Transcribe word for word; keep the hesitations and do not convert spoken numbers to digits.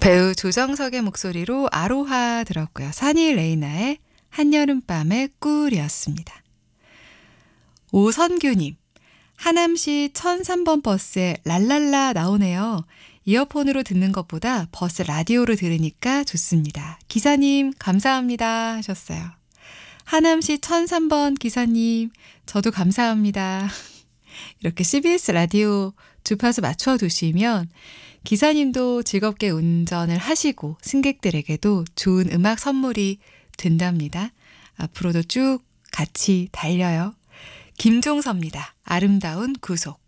배우 조정석의 목소리로 아로하 들었고요. 사니 레이나의 한여름밤의 꿀이었습니다. 오선규님, 하남시 천삼 번 버스에 랄랄라 나오네요. 이어폰으로 듣는 것보다 버스 라디오로 들으니까 좋습니다. 기사님 감사합니다 하셨어요. 하남시 천삼 번 기사님 저도 감사합니다. 이렇게 씨비에스 라디오 주파수 맞춰두시면 기사님도 즐겁게 운전을 하시고 승객들에게도 좋은 음악 선물이 된답니다. 앞으로도 쭉 같이 달려요. 김종서입니다. 아름다운 구속.